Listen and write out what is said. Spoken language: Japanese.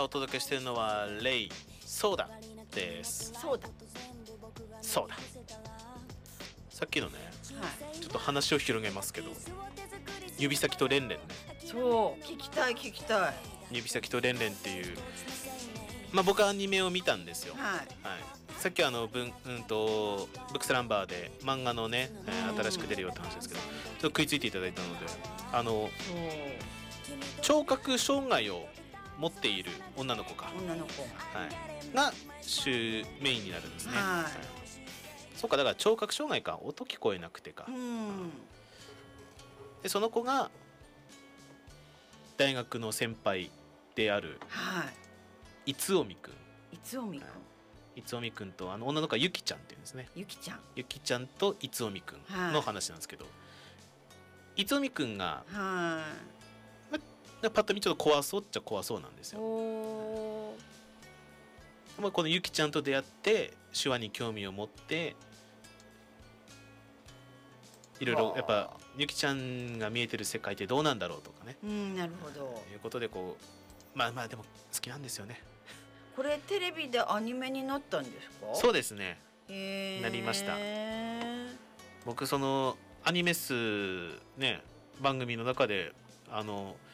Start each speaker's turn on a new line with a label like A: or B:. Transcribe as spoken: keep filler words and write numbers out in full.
A: さあお届けしているのはレイソーダです。
B: そうだ
A: そうだ。さっきのね、
B: はい
A: ちょっと話を広げますけど、指先とレンレンね。
B: そう聞きたい聞きたい
A: 指先とレンレンっていう、まあ僕はアニメを見たんですよ。
B: はい
A: はい。さっきはあの文うんとブックスランバーで漫画のね、えー新しく出るよって話ですけど、ちょっと食いついていただいたので、あの
B: そう
A: 聴覚障害を持っている女の子か、
B: 女の子
A: はい、が主メインになるんですね。
B: はい
A: はいそうか、だから聴覚障害か、音聞こえなくてか、
B: うん
A: でその子が大学の先輩である
B: はい
A: いつおみくん、
B: いつおみくん、
A: いつおみくんとあの女の子はゆきちゃんっていうんですね。
B: ゆきちゃん
A: ゆきちゃんといつおみくんの話なんですけど、いつおみくんが
B: は
A: パッと見ちょっと怖そうっちゃ怖そうなんです
B: い
A: よ。
B: お
A: まあこのゆきちゃんと出会って手話に興味を持って、いろいろやっぱゆきちゃんが見えてる世界ってどうなんだろうとかね、
B: うんなるほど。
A: いうことでこうまあまあでも好きなんですよね。
B: これテレビでアニメになったんですか？
A: そうですね。
B: へー
A: なりました。僕そのアニメ数ね番組の中であの